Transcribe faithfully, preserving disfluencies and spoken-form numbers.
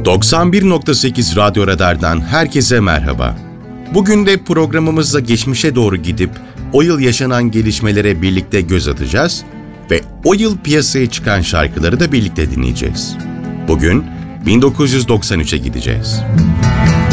doksan bir nokta sekiz Radyo Radar'dan herkese merhaba. Bugün de programımızda geçmişe doğru gidip o yıl yaşanan gelişmelere birlikte göz atacağız ve o yıl piyasaya çıkan şarkıları da birlikte dinleyeceğiz. Bugün bin dokuz yüz doksan üçe gideceğiz.